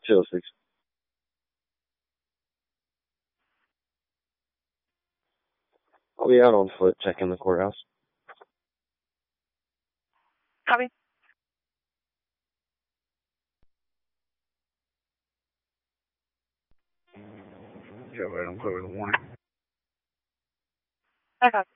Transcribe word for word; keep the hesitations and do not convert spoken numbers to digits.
two oh six. I'll be out on foot checking the courthouse. Copy. Yeah, right, I'm clear with the warning. I copy.